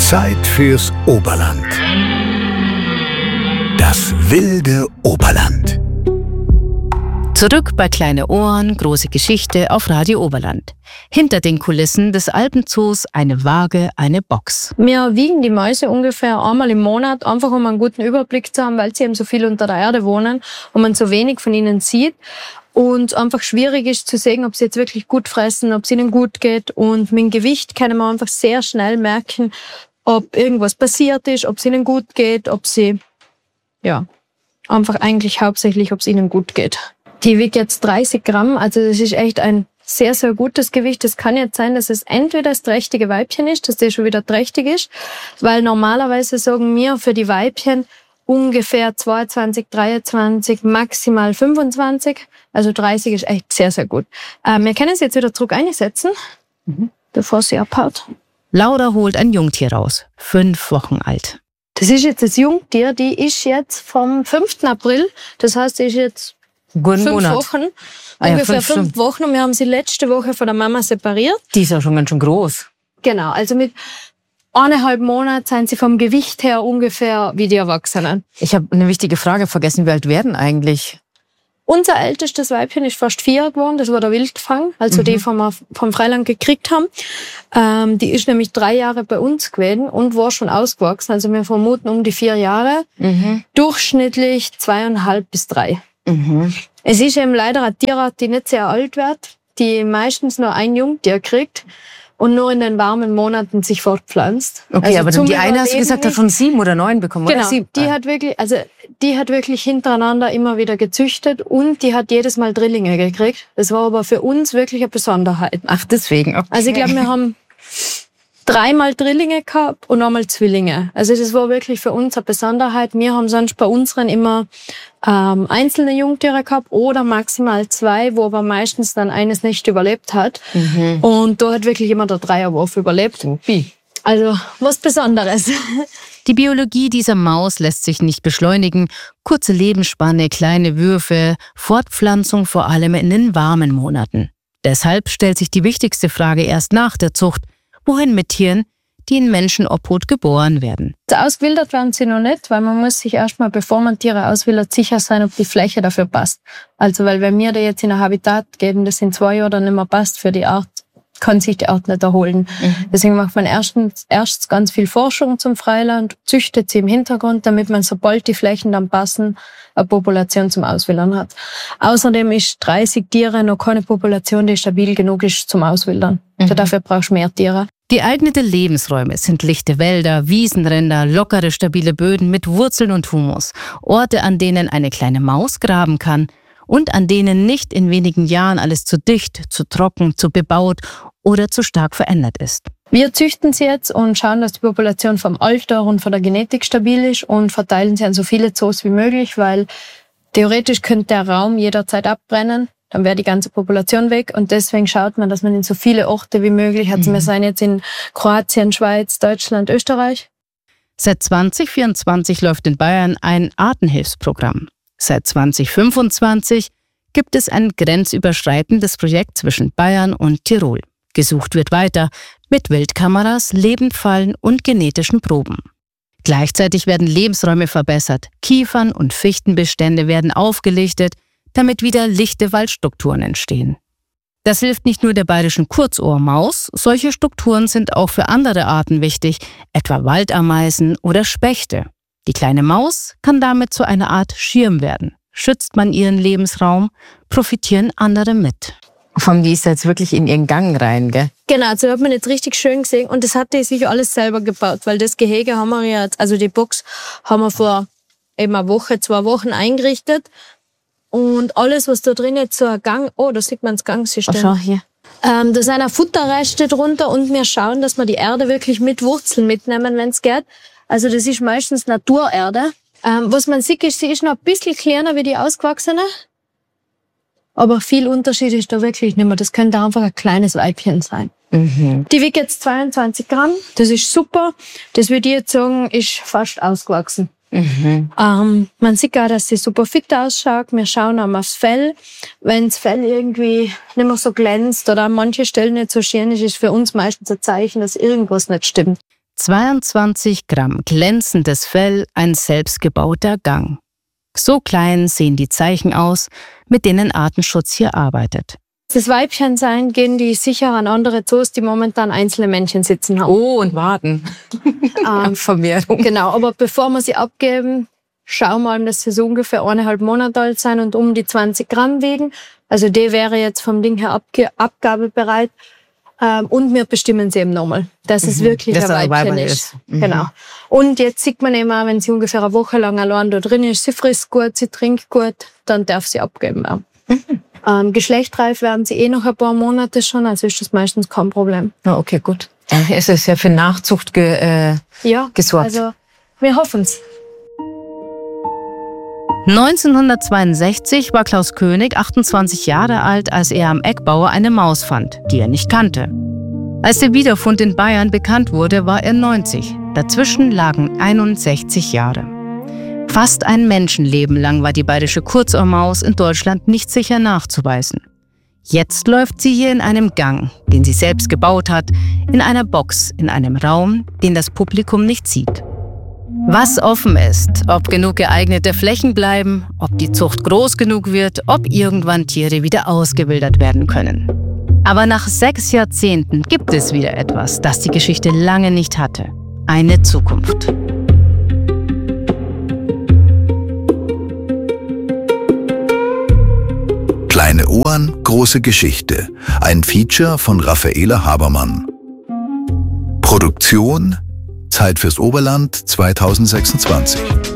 Zeit fürs Oberland. Das wilde Oberland. Zurück bei Kleine Ohren, große Geschichte auf Radio Oberland. Hinter den Kulissen des Alpenzoos eine Waage, eine Box. Wir wiegen die Mäuse ungefähr einmal im Monat, einfach um einen guten Überblick zu haben, weil sie eben so viel unter der Erde wohnen und man so wenig von ihnen sieht. Und einfach schwierig ist zu sehen, ob sie jetzt wirklich gut fressen, ob es ihnen gut geht. Und mit dem Gewicht kann man einfach sehr schnell merken, ob irgendwas passiert ist, ob es ihnen gut geht, ob sie, einfach eigentlich hauptsächlich, ob es ihnen gut geht. Die wiegt jetzt 30 Gramm, also das ist echt ein sehr, sehr gutes Gewicht. Es kann jetzt sein, dass es entweder das trächtige Weibchen ist, dass der schon wieder trächtig ist, weil normalerweise sagen wir für die Weibchen ungefähr 22, 23, maximal 25. Also 30 ist echt sehr, sehr gut. Wir können es jetzt wieder zurück einsetzen, bevor sie abhaut. Laura holt ein Jungtier raus, 5 Wochen alt. Das ist jetzt das Jungtier, die ist jetzt vom 5. April. Das heißt, die ist jetzt 5 Wochen, ungefähr 5 Wochen. Und wir haben sie letzte Woche von der Mama separiert. Die ist ja schon ganz schön groß. Genau, also mit 1,5 Monaten sind sie vom Gewicht her ungefähr wie die Erwachsenen. Ich habe eine wichtige Frage vergessen. Wie alt werden eigentlich? Unser ältestes Weibchen ist fast 4 geworden. Das war der Wildfang, also die vom Freiland gekriegt haben. Die ist nämlich 3 Jahre bei uns gewesen und war schon ausgewachsen. Also wir vermuten um die 4 Jahre. Durchschnittlich 2,5 bis 3. Es ist eben leider eine Tierart, die nicht sehr alt wird, die meistens nur ein Jungtier kriegt und nur in den warmen Monaten sich fortpflanzt. Okay, also aber die eine, hast du gesagt, hat schon 7 oder 9 bekommen, genau, oder? 7? Die hat wirklich hintereinander immer wieder gezüchtet und die hat jedes Mal Drillinge gekriegt. Das war aber für uns wirklich eine Besonderheit. Ach, deswegen, okay. Also ich glaube, wir haben 3-mal Drillinge gehabt und einmal Zwillinge. Also das war wirklich für uns eine Besonderheit. Wir haben sonst bei unseren immer einzelne Jungtiere gehabt oder maximal 2, wo aber meistens dann eines nicht überlebt hat. Und da hat wirklich immer der Dreierwurf überlebt. Also was Besonderes. Die Biologie dieser Maus lässt sich nicht beschleunigen. Kurze Lebensspanne, kleine Würfe, Fortpflanzung vor allem in den warmen Monaten. Deshalb stellt sich die wichtigste Frage erst nach der Zucht: Wohin mit Tieren, die in Menschenobhut geboren werden? Ausgewildert werden sie noch nicht, weil man muss sich erstmal, bevor man Tiere auswildert, sicher sein, ob die Fläche dafür passt. Also weil wenn wir da jetzt in ein Habitat geben, das in 2 Jahren nicht mehr passt für die Art, kann sich die Art nicht erholen. Deswegen macht man erst ganz viel Forschung zum Freiland, züchtet sie im Hintergrund, damit man, sobald die Flächen dann passen, eine Population zum Auswildern hat. Außerdem ist 30 Tiere noch keine Population, die stabil genug ist zum Auswildern. Also dafür brauchst du mehr Tiere. Geeignete Lebensräume sind lichte Wälder, Wiesenränder, lockere, stabile Böden mit Wurzeln und Humus. Orte, an denen eine kleine Maus graben kann und an denen nicht in wenigen Jahren alles zu dicht, zu trocken, zu bebaut oder zu stark verändert ist. Wir züchten sie jetzt und schauen, dass die Population vom Alter und von der Genetik stabil ist und verteilen sie an so viele Zoos wie möglich, weil theoretisch könnte der Raum jederzeit abbrennen. Dann wäre die ganze Population weg und deswegen schaut man, dass man in so viele Orte wie möglich hat. Wir sind jetzt in Kroatien, Schweiz, Deutschland, Österreich. Seit 2024 läuft in Bayern ein Artenhilfsprogramm. Seit 2025 gibt es ein grenzüberschreitendes Projekt zwischen Bayern und Tirol. Gesucht wird weiter mit Wildkameras, Lebendfallen und genetischen Proben. Gleichzeitig werden Lebensräume verbessert, Kiefern- und Fichtenbestände werden aufgelichtet, damit wieder lichte Waldstrukturen entstehen. Das hilft nicht nur der bayerischen Kurzohrmaus, solche Strukturen sind auch für andere Arten wichtig, etwa Waldameisen oder Spechte. Die kleine Maus kann damit zu einer Art Schirm werden. Schützt man ihren Lebensraum, profitieren andere mit. Vom die ist jetzt wirklich in ihren Gang rein, gell? Genau, so hat man jetzt richtig schön gesehen und das hat die sich alles selber gebaut, weil das Gehege haben wir jetzt, also die Box haben wir vor eben eine Woche, 2 Wochen eingerichtet. Und alles, was da drin jetzt so ein Gang, da sieht man das Gangsystem. Schau hier. Da sind auch Futterreste drunter und wir schauen, dass wir die Erde wirklich mit Wurzeln mitnehmen, wenn es geht. Also das ist meistens Naturerde. Was man sieht, ist, sie ist noch ein bisschen kleiner wie die ausgewachsene. Aber viel Unterschied ist da wirklich nicht mehr. Das könnte einfach ein kleines Weibchen sein. Die wiegt jetzt 22 Gramm. Das ist super. Das würde ich jetzt sagen, ist fast ausgewachsen. Man sieht auch, dass sie super fit ausschaut. Wir schauen auch aufs Fell. Wenn das Fell irgendwie nicht mehr so glänzt oder an manche Stellen nicht so schön ist, ist für uns meistens ein Zeichen, dass irgendwas nicht stimmt. 22 Gramm glänzendes Fell, ein selbstgebauter Gang. So klein sehen die Zeichen aus, mit denen Artenschutz hier arbeitet. Das Weibchen sein, gehen die sicher an andere Zoos, die momentan einzelne Männchen sitzen haben. Oh, und warten. Vermehrung. Genau, aber bevor wir sie abgeben, schauen wir mal, dass sie so ungefähr 1,5 Monate alt sein und um die 20 Gramm wiegen. Also die wäre jetzt vom Ding her abgabebereit. Und wir bestimmen sie eben nochmal, dass es wirklich ein Weibchen ist. Genau. Und jetzt sieht man eben auch, wenn sie ungefähr eine Woche lang allein da drin ist, sie frisst gut, sie trinkt gut, dann darf sie abgeben werden. Geschlechtsreif werden sie noch ein paar Monate schon, also ist das meistens kein Problem. Ja, okay, gut. Es ist ja für Nachzucht gesorgt. Also wir hoffen es. 1962 war Klaus König 28 Jahre alt, als er am Eckbauer eine Maus fand, die er nicht kannte. Als der Wiederfund in Bayern bekannt wurde, war er 90. Dazwischen lagen 61 Jahre. Fast ein Menschenleben lang war die bayerische Kurzohrmaus in Deutschland nicht sicher nachzuweisen. Jetzt läuft sie hier in einem Gang, den sie selbst gebaut hat, in einer Box, in einem Raum, den das Publikum nicht sieht. Was offen ist, ob genug geeignete Flächen bleiben, ob die Zucht groß genug wird, ob irgendwann Tiere wieder ausgewildert werden können. Aber nach 6 Jahrzehnten gibt es wieder etwas, das die Geschichte lange nicht hatte. Eine Zukunft. Kleine Ohren, große Geschichte. Ein Feature von Raffaela Habermann. Produktion Zeit fürs Oberland 2026.